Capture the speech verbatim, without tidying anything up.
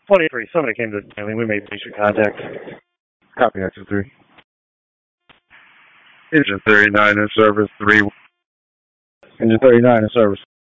twenty-three, somebody came to, I mean, we made patient contact. Copy X three. Engine thirty-nine in service, three. Engine thirty-nine in service.